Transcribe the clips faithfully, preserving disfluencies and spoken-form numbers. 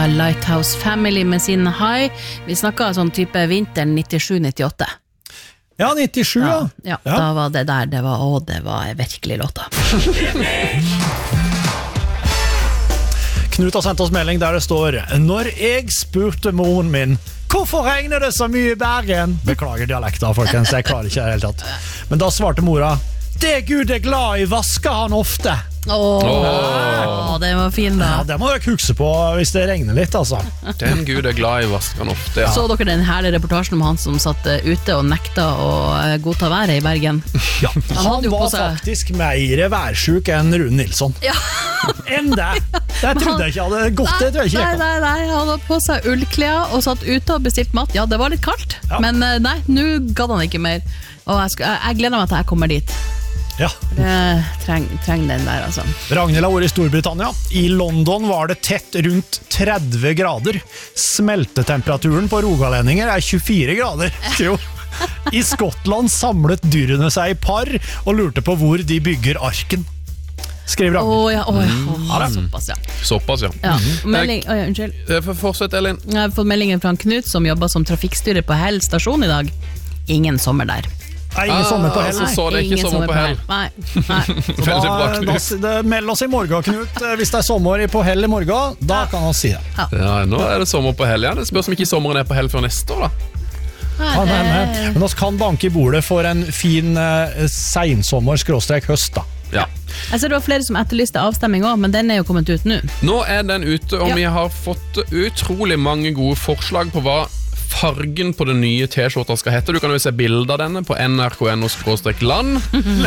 Lighthouse Family med sin High. Vi snakket sånn type vinteren nittisju nittiåtte. Ja, nittisju, ja. Ja, ja. Da var det der, det var, å, det var virkelig låta. Knut har sendt oss melding der det står: Når jeg spurte moren min hvorfor regner det så mye i Bergen? Beklager dialekta, folkens, jeg klarer ikke det helt tatt. Men da svarte mora: det Gud er glad i, vasker han ofte. Åh, oh, det var fin da. Ja, det må dere huske på hvis det regner litt, altså. Den Gud er glad i, vasker han ofte, ja. Så dere den herlige reportasjen om han som satt ute og nekta å godta været i Bergen? Ja, han, han var faktisk mer værsjuk enn Rune Nilsson. Ja. Enn det. Det trodde jeg ikke hadde gått, det tror jeg ikke. Nei, nei, nei, han hadde på seg ullklær og satt ute og bestilt mat. Ja, det var litt kaldt, ja. Men nei, nå gadd han ikke mer. Og jeg, skal, jeg gleder meg til jeg kommer dit. Ja. Jeg trenger treng den der, altså. Ragnhild har vært i Storbritannia. I London var det tett rundt tretti grader. Smeltetemperaturen på rogalendinger er tjuefire grader. Jo. I Skottland samlet dyrene seg i par og lurte på hvor de bygger arken. Skriver Ragnhild. Åh, ja, åh, ja. ja, såpass, ja. Såpass, ja. ja. Melding, å, ja, unnskyld. Fortsett, Elin. Jeg har fått meldingen fra Knut som jobber som trafikkstyrer på Hell stasjon i dag. Ingen sommer der. Nei, ingen ah, sommer på Hell. Så, så det er ikke sommer, sommer på Hell. Nei, nei. da, da, meld oss i morgen, Knut. Hvis det er sommer på Hell i morgen, da kan han si det. Ja. Ja, nå er det sommer på Hell, ja. Det spørs om ikke sommeren er på Hell før neste år, da. Ja, men, men oss kan banke i bordet for en fin uh, seinsommer skråstrek høst, da. Ja. Jeg ser det var flere som etterlyste avstemming også, men den er jo kommet ut nå. Nå er den ute, og ja. Vi har fått utrolig mange gode forslag på hva fargen på den nye T-skjorta skal hete. Du kan jo se bilder av denne på N R K N O skråstrek land.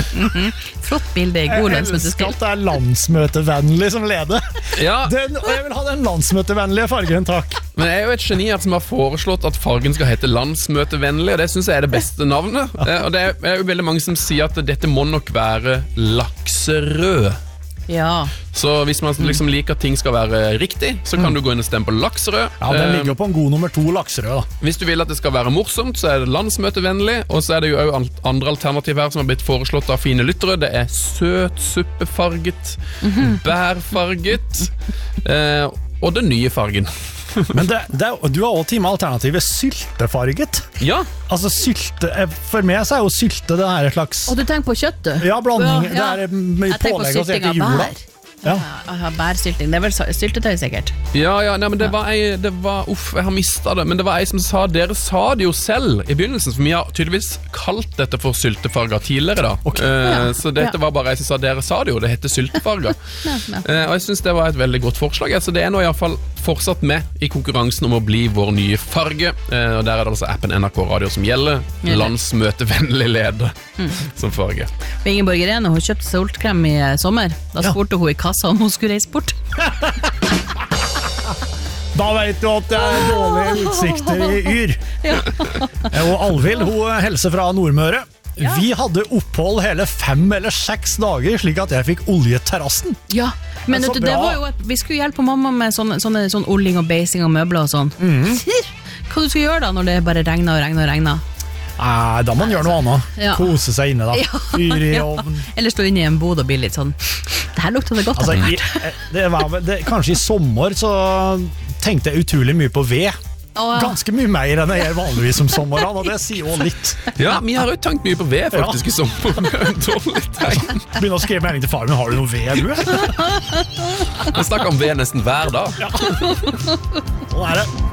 Flott bilde i god landsmøtespill. Jeg elsker at det er landsmøtevennlig som leder. Ja. Den, og jeg vil ha den landsmøtevennlige fargen, takk. Men jeg er jo et geni som har foreslått at fargen skal hete landsmøtevennlig, og det synes jeg er det beste navnet. Og det er jo veldig mange som sier at dette må nok være lakserød. Ja. Så hvis man liksom liker at ting skal være riktig, så kan mm. du gå inn og stemme på lakserød. Ja, den ligger på en god nummer to lakserød da. Hvis du vil at det skal være morsomt, så er det landsmøtevennlig. Og så er det jo også andre alternativ her som har blitt foreslått av fine lyttere. Det er søtsuppefarget, mm-hmm. bærfarget eh, og den nye fargen. Men det, det, du har også tid med alternativet syltefarget. Ja. Altså sylte, for meg så er jo sylte det her et slags... Og du tenker på kjøttet? Ja, blanding. Ja, ja. Det er med jeg tenker på sylting av bær. Ja. Ja, bærsylting, det er vel syltetøy sikkert. Ja, ja, nei, men det var ei, det var, uff, jeg har mistet det. Men det var ei som sa, dere sa det jo selv i begynnelsen, for vi har tydeligvis kalt dette for syltefarger tidligere da. Okay. Uh, ja. Så dette ja. var bare ei som sa, dere sa det jo, det heter syltefarger. ja, ja. Uh, og jeg synes det var et veldig godt forslag. Så det er nå i hvert fall fortsatt med i konkurransen om å bli vår nye farge. Uh, og der er det altså appen N R K Radio som gjelder. Landsmøtevennlig leder mm. som farge. Ingeborg Irene, hun kjøpte soltkrem i sommer. Da spurte ja. hun i kassa om hun skulle reise bort. Da vet du at det er dårlige utsikter i Yr. Ja. Og Alvild, hun hilser fra Nordmøre. Ja. Vi hadde opphold hele fem eller seks dager, slik at jeg fikk oljeterrassen. Ja, men det, det var jo et, vi skulle hjelpe mamma med sånne, sånne, sånn olling og basing og møbler og sånn. Mm. Hva du skal gjøre da når det bare regner og regner og regner? Nei, da må man gjøre noe annet. Ja. Kose seg inne da. Ja. Fyr i ovnen. Ja. Eller stå inne i en bod og bli litt sånn. Det her lukter det godt. Altså, i, det var, det, kanskje i sommer så tenkte jeg utrolig mye på ved. Oh, ja. Ganske mye mer enn jeg gjør vanligvis om sommeren, og det sier jo litt. Ja, vi har jo tenkt mye på ved faktisk ja. i sommer. Dårlig tegn. Begynner å skrive melding til far, men har du noe ved, du? Jeg snakker om ved nesten hver dag. Ja. Sånn er det.